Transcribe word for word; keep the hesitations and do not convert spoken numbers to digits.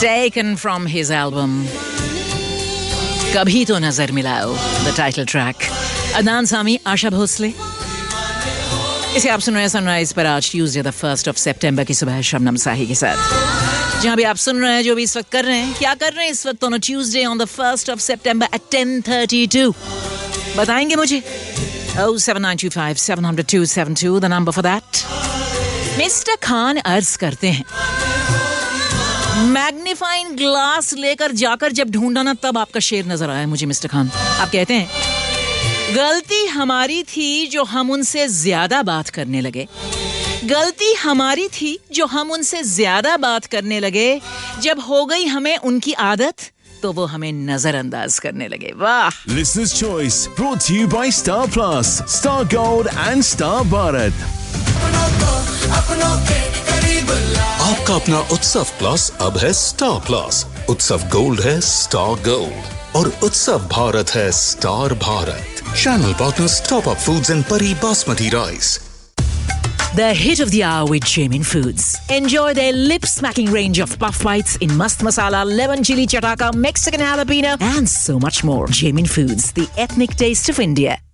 Taken from his album कभी तो नजर मिलाओ, the title track. Adnan Sami, Asha Bhosle. इसे आप सुन रहे हैं सनराइज पर आज ट्यूसडे द फर्स्ट ऑफ सितंबर की सुबह शबनम साही के साथ. जहां भी आप सुन रहे हैं, जो भी इस वक्त कर रहे हैं, क्या कर रहे हैं इस वक्त on Tuesday on the first of September eight ten thirty two, बताएंगे मुझे. oh seven nine two five seven zero zero two seven two, the number for that. Mister Khan अर्ज करते हैं, मैग्नीफाइंग ग्लास लेकर जाकर जब ढूंढा ना, तब आपका शेर नजर आया मुझे मिस्टर खान. आप कहते हैं, गलती हमारी थी जो हम उनसे ज्यादा बात करने लगे. गलती हमारी थी जो हम उनसे ज्यादा बात करने लगे. जब हो गई हमें उनकी आदत, तो वो हमें नजरअंदाज करने लगे. वाह. Listener's Choice brought to you by Star Plus, Star Gold and Star Bharat. आपका अपना उत्सव प्लस अब है स्टार प्लस. उत्सव गोल्ड है स्टार गोल्ड और उत्सव भारत है star Bharat. Channel partners Top Up Foods and Pari Basmati Rice. The hit of the hour with Jamin Foods. Enjoy their lip-smacking range of puff bites in mast masala, lemon chili chataka, Mexican jalapeno, and so much more. Jamin Foods, the ethnic taste of India.